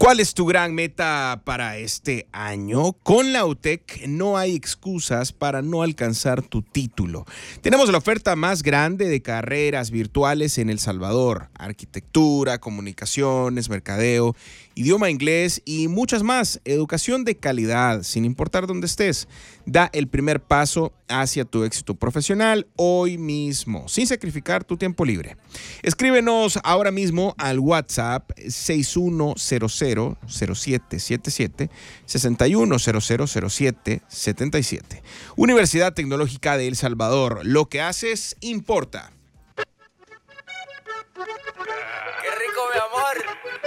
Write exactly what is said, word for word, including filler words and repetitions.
¿Cuál es tu gran meta para este año? Con la U T E C no hay excusas para no alcanzar tu título. Tenemos la oferta más grande de carreras virtuales en El Salvador: arquitectura, comunicaciones, mercadeo, idioma inglés y muchas más. Educación de calidad, sin importar dónde estés. Da el primer paso hacia tu éxito profesional hoy mismo, sin sacrificar tu tiempo libre. Escríbenos ahora mismo al WhatsApp seis uno cero cero cero siete siete siete, seis uno cero cero cero siete siete siete. Universidad Tecnológica de El Salvador. Lo que haces importa. ¡Qué rico, mi amor!